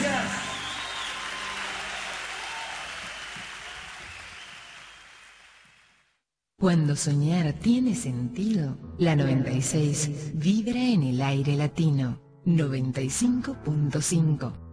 Cuando soñar tiene sentido, la 96 vibra en el aire latino. 95.5